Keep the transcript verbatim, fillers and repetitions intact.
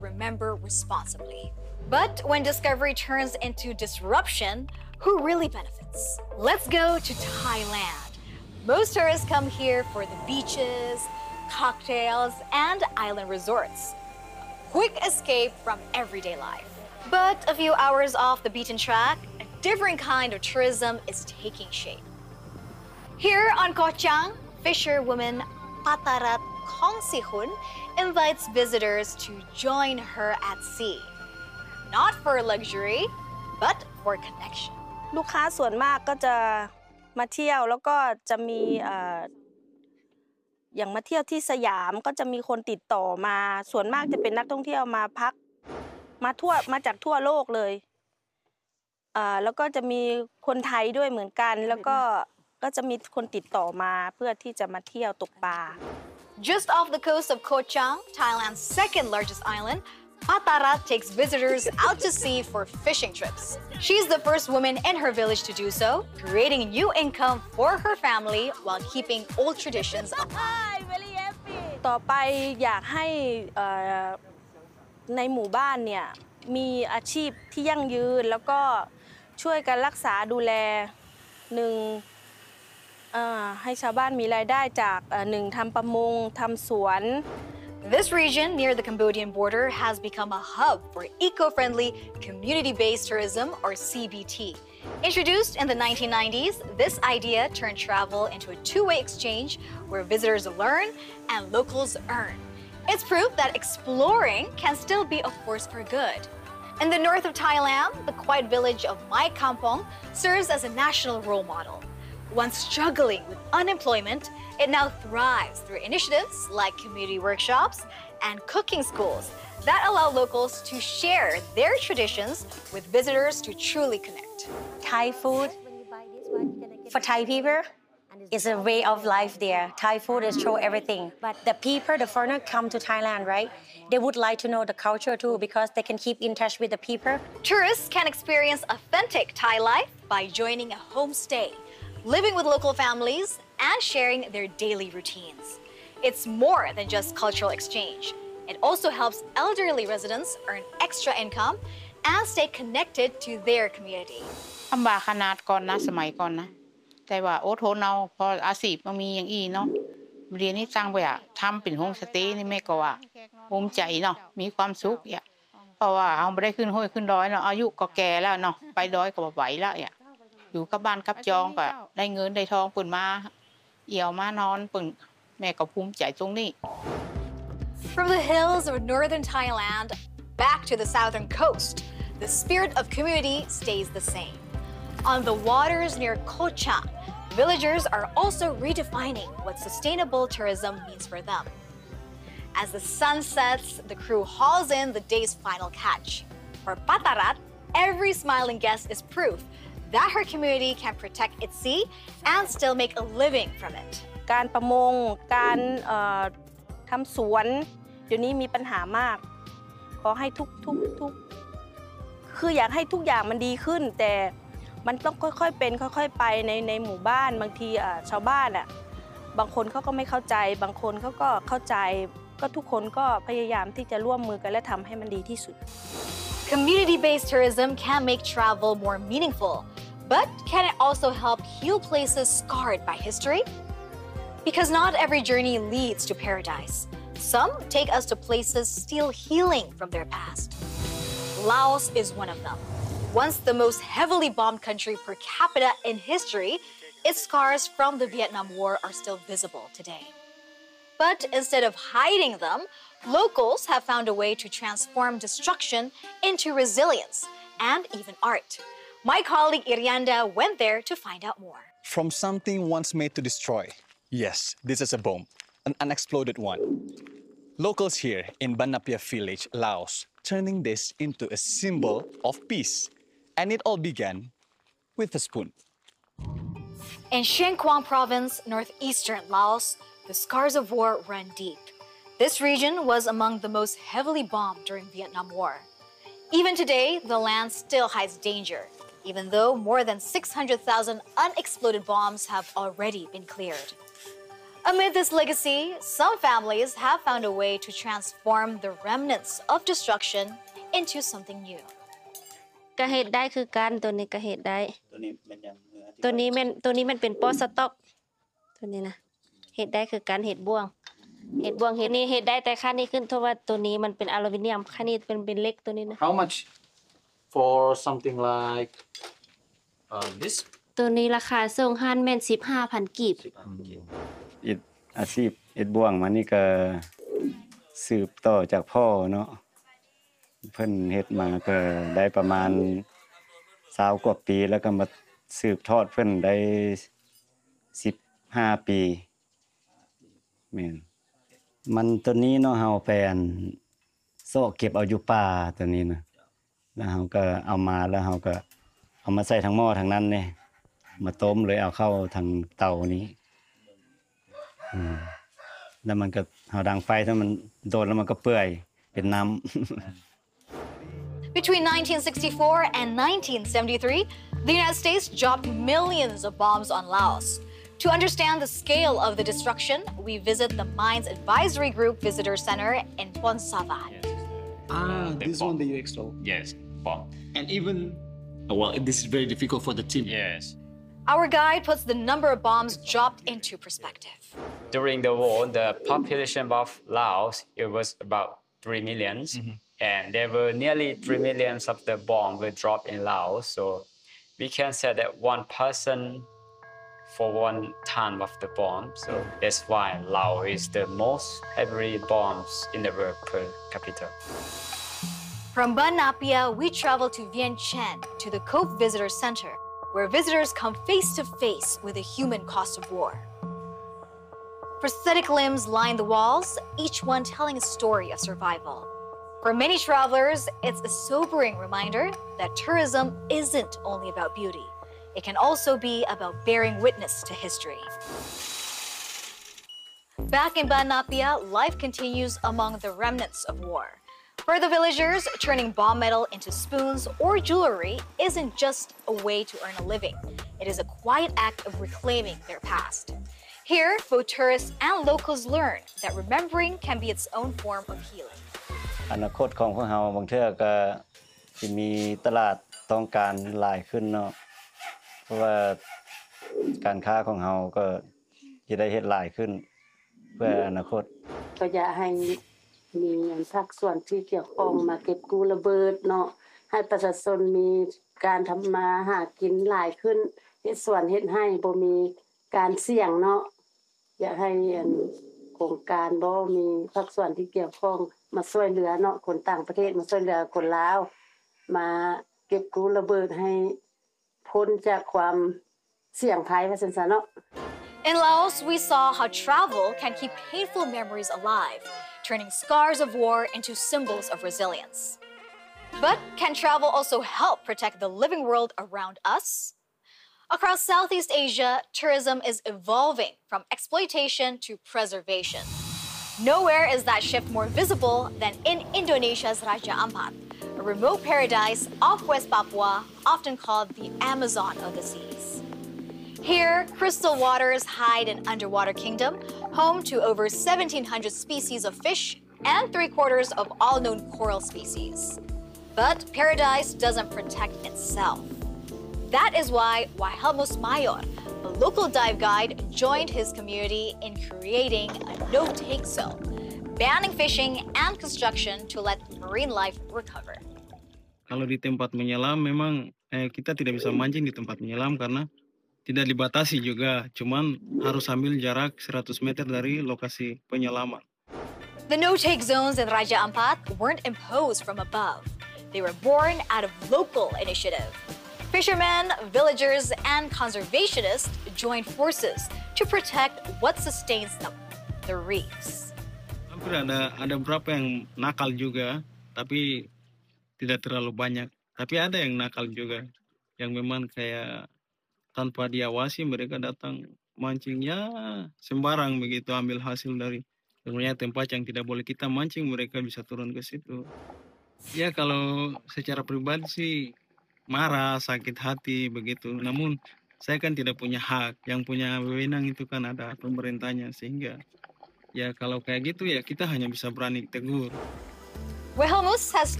remember responsibly. But when discovery turns into disruption, who really benefits? Let's go to Thailand. Most tourists come here for the beaches, cocktails, and island resorts. A quick escape from everyday life. But a few hours off the beaten track, a different kind of tourism is taking shape. Here on Koh Chang, fisherwoman Patarat Kongsikhun invites visitors to join her at sea. Not for luxury, but for connection. ลูกค้าส่วนมากก็จะมาเที่ยวแล้วก็จะมีอย่างมาเที่ยวที่สยามก็จะมีคนติดต่อมาส่วนมากจะเป็นนักท่องเที่ยวมาพักมาทั่วมาจากทั่วโลกเลยแล้วก็จะมีคนไทยด้วยเหมือนกันแล้วก็ก็จะมีคนติดต่อมาเพื่อที่จะมาเที่ยวตกปลา Just off the coast of Koh Chang, Thailand's second largest island, Patarat takes visitors out to sea for fishing trips. She's the first woman in her village to do so, creating new income for her family while keeping old traditions alive. ต่อไปอยากให้ในหมู่บ้านเนี่ยมีอาชีพที่ยั่งยืนแล้วก็ช่วยกันรักษาดูแลหนึ่งให้ชาวบ้านมีรายได้จากหนึ่งทำประมงทำสวน This region near the Cambodian border has become a hub for eco-friendly community-based tourism, or C B T. Introduced in the nineteen nineties, this idea turned travel into a two-way exchange where visitors learn and locals earn. It's proof that exploring can still be a force for good. In the north of Thailand, the quiet village of Mai Kampong serves as a national role model. Once struggling with unemployment, it now thrives through initiatives like community workshops and cooking schools that allow locals to share their traditions with visitors to truly connect. Thai food for Thai people is a way of life there. Thai food is show everything. But the people, the foreigner come to Thailand, right? They would like to know the culture too because they can keep in touch with the people. Tourists can experience authentic Thai life by joining a homestay, living with local families, and sharing their daily routines. It's more than just cultural exchange. It also helps elderly residents earn extra income and stay connected to their community. ลำบากขนาดก่อนนะสมัยก่อนนะแต่ว่าอดทนเอาพออาชีพมันมีอย่างอีเนาะเรียนนี่ตั้งไปอะทำเป็นโฮมสเตย์นี่แม่ก็ว่าภูมิใจเนาะมีความสุขอ่ะเพราะว่าเราไม่ได้ขึ้นห้วยขึ้นดอยเนาะอายุก็แก่แล้วเนาะไปดอยก็บ่ไหวแล้วอ่ะอยู่กับบ้านกับจองก็ได้เงินได้ทองปุ่นมาเอี่ยวมานอนปุ่นแม่ก็ภูมิใจตรงนี้ From the hills of northern Thailand back to the southern coast, the spirit of community stays the same. On the waters near Koh Chang, villagers are also redefining what sustainable tourism means for them. As the sun sets, the crew hauls in the day's final catch. For Patarat, every smiling guest is proof that her community can protect its sea and still make a living from it. การประมงการทำสวนเดี๋ยวนี้มีปัญหามากขอให้ทุกทุกทุกคืออยากให้ทุกอย่างมันดีขึ้นแต่มันต้องค่อยๆเป็นค่อยๆไปในในหมู่บ้านบางทีชาวบ้านอ่ะบางคนเขาก็ไม่เข้าใจบางคนเขาก็เข้าใจก็ทุกคนก็พยายามที่จะร่วมมือกันและทำให้มันดีที่สุด Community-based tourism can make travel more meaningful, but can it also help heal places scarred by history? Because not every journey leads to paradise. Some take us to places still healing from their past. Laos is one of them. Once the most heavily bombed country per capita in history, its scars from the Vietnam War are still visible today. But instead of hiding them, locals have found a way to transform destruction into resilience and even art. My colleague Irianda went there to find out more. From something once made to destroy, yes, this is a bomb, an unexploded one. Locals here in Ban Napia village, Laos, turning this into a symbol of peace. And it all began with a spoon. In Xiên Quang province, northeastern Laos, the scars of war run deep. This region was among the most heavily bombed during Vietnam War. Even today, the land still hides danger, even though more than six hundred thousand unexploded bombs have already been cleared. Amid this legacy, some families have found a way to transform the remnants of destruction into something new. ก็เฮ็ดได้คือกันตัวนี้ก็เฮ็ดได้ตัวนี้มันตัวนี้มันเป็นปอสต๊อกตัวนี้นะเฮ็ดได้คือการเฮ็ดบ่วงเฮ็ดบ่วงเฮ็ดนี่เฮ็ดได้แต่ค่านี้ขึ้นเพราะว่าตัวนี้มันเป็นอลูมิเนียมค่านี้เป็นเป็นเหล็กตัวนี้นะ How much for something like uh, this? ตัวนี้ราคาส่งหันแม่นสิบห้าพันกีบอิดอาชีพเอ็ดบ่วงมานี่ก็สืบต่อจากพ่อเนาะเพิ่นเฮ็ดมาก็ได้ประมาณยี่สิบกว่าปีแล้วก็มาสืบทอดเพิ่นได้สิบห้าปีแม่นมันตัวนี้เนาะเฮาไปอันโซ่เก็บเอาอยู่ป่าตัวนี้นะแล้วเฮาก็เอามาแล้วเฮาก็เอามาใส่ทั้งหม้อทั้งนั้นนี่มาต้มเลยเอาเข้าทางเตานี้อืมแล้วมันก็เฮาดังไฟถ้ามันโดนแล้วมันก็เปื่อยเป็นน้ำ Between nineteen sixty-four and nineteen seventy-three, the United States dropped millions of bombs on Laos. To understand the scale of the destruction, we visit the Mines Advisory Group Visitor Center in Phon Savan. Ah, this one that you extol. Yes, bomb. And even, oh, well, this is very difficult for the team. Yes. Our guide puts the number of bombs dropped into perspective. During the war, the population of Laos, it was about three millions. Mm-hmm. And there were nearly three millions of the bomb were dropped in Laos. So we can say that one person for one ton of the bomb. So that's why Laos is the most heavy bombs in the world per capita. From Ban Napia, we travel to Vientiane to the Cope Visitor Center, where visitors come face to face with the human cost of war. Prosthetic limbs line the walls, each one telling a story of survival. For many travelers, it's a sobering reminder that tourism isn't only about beauty. It can also be about bearing witness to history. Back in Ban Napia, life continues among the remnants of war. For the villagers, turning bomb metal into spoons or jewelry isn't just a way to earn a living. It is a quiet act of reclaiming their past. Here, both tourists and locals learn that remembering can be its own form of healing. อนาคตของพวกเราบางเทื่อก็สิมีตลาดต้องการหลายขึ้นเนาะเพราะว่าการค้าของเราก็จะได้เฮ็ดหลายขึ้นเพื่ออนาคตก็อยากให้มีภาคส่วนที่เกี่ยวข้องมาเก็บกู้ระเบิดเนาะให้ประชาชนมีการทำมาหากินหลายขึ้นเฮ็ดสวนเฮ็ดให้บ่มีการเสี่ยงเนาะอยากให้โครงการบ่มีภาคส่วนที่เกี่ยวข้องมาช่วยเหลือเนาะคนต่างประเทศมาช่วยเหลือคนลาวมาเก็บกู้ระเบิดให้พ้นจากความเสี่ยงภัยว่าซั่นซะเนาะ In Laos, we saw how travel can keep painful memories alive, turning scars of war into symbols of resilience. But can travel also help protect the living world around us? Across Southeast Asia, tourism is evolving from exploitation to preservation. Nowhere is that shift more visible than in Indonesia's Raja Ampat, a remote paradise off West Papua, often called the Amazon of the seas. Here, crystal waters hide an underwater kingdom, home to over seventeen hundred species of fish and three-quarters of all known coral species. But paradise doesn't protect itself. That is why Wahelmos Mayor, a local dive guide, joined his community in creating a no-take zone, banning fishing and construction to let marine life recover. Kalau di tempat menyelam memang eh, kita tidak bisa mancing di tempat menyelam karena tidak dibatasi juga, cuman harus ambil jarak seratus meter dari lokasi penyelaman. The no-take zones in Raja Ampat weren't imposed from above. They were born out of local initiative. Fishermen, villagers, and conservationists joined forces to protect what sustains them, the reefs. Hampir ada ada beberapa yang nakal juga, tapi tidak terlalu banyak. Tapi ada yang nakal juga, yang memang kayak tanpa diawasi mereka datang mancing ya sembarang begitu, ambil hasil dari sebenarnya tempat yang tidak boleh kita mancing, mereka bisa turun ke situ. Ya kalau secara pribadi sih marah, sakit hati begitu. Namun saya kan tidak punya hak, yang punya wewenang itu kan ada pemerintahnya, sehingga ya kalau kayak gitu ya kita hanya bisa berani tegur. Wilhelmus has